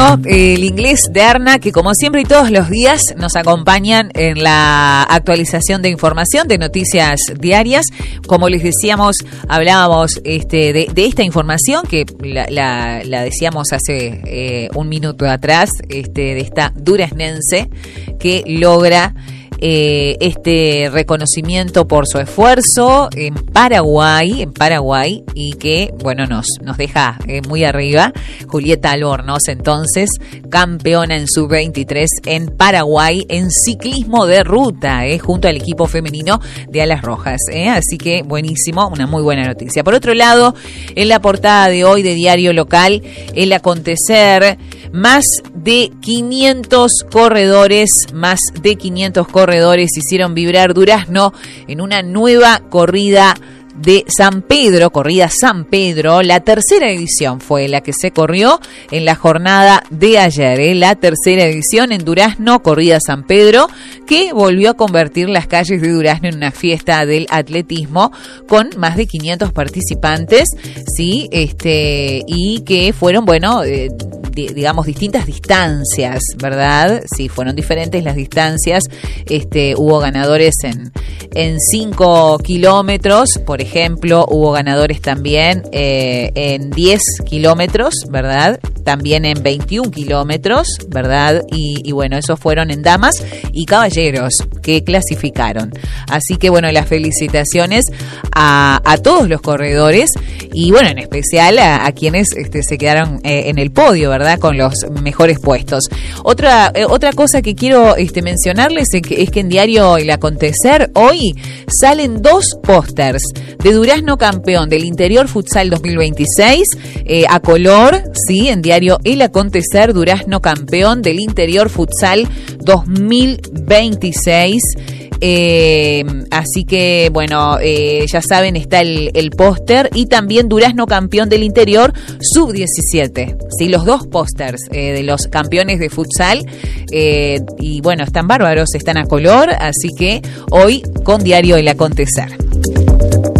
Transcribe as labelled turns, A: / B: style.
A: Bueno, el inglés de Arna, que como siempre y todos los días nos acompañan en la actualización de información, de noticias diarias. Como les decíamos, hablábamos de esta información que la decíamos hace un minuto atrás, de esta duraznense que logra este reconocimiento por su esfuerzo en Paraguay, y que, bueno, nos deja muy arriba. Julieta Albornoz, entonces, campeona en sub-23 en Paraguay en ciclismo de ruta, junto al equipo femenino de Alas Rojas, así que buenísimo, una muy buena noticia. Por otro lado, en la portada de hoy de Diario Local, el acontecer, más de 500 corredores hicieron vibrar Durazno en una nueva corrida de San Pedro, corrida San Pedro. La tercera edición fue la que se corrió en la jornada de ayer, la tercera edición en Durazno, corrida San Pedro, que volvió a convertir las calles de Durazno en una fiesta del atletismo con más de 500 participantes, sí, y que fueron, bueno, digamos, distintas distancias, ¿verdad? Sí, fueron diferentes las distancias. Hubo ganadores en 5 kilómetros, por ejemplo, hubo ganadores también en 10 kilómetros, ¿verdad? También en 21 kilómetros, ¿verdad? Y bueno, esos fueron en damas y caballeros que clasificaron. Así que, bueno, las felicitaciones a todos los corredores y, bueno, en especial a quienes se quedaron en el podio, ¿verdad? Con los mejores puestos. Otra cosa que quiero mencionarles es que en Diario El Acontecer hoy salen 2 pósters de Durazno campeón del Interior Futsal 2026 a color, sí, en Diario El Acontecer, Durazno campeón del Interior Futsal 2026. Así que, bueno, ya saben, está el póster y también Durazno campeón del Interior sub-17, ¿sí? Los 2 pósters de los campeones de futsal, y bueno, están bárbaros, están a color, así que hoy con Diario El Acontecer.